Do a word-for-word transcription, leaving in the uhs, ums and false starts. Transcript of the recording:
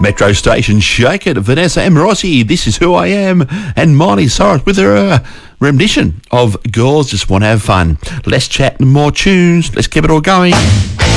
Metro Station, Shake It, Vanessa Amorosi, This Is Who I Am, and Miley Cyrus with her uh, rendition of Girls Just Want to Have Fun. Less chat and more tunes. Let's keep it all going.